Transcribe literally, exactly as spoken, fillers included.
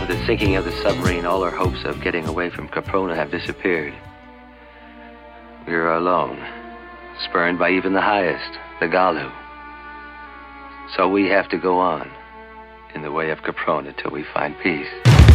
With the sinking of the submarine, all our hopes of getting away from Caprona have disappeared. We are alone, spurned by even the highest, the Galu. So we have to go on in the way of Caprona till we find peace.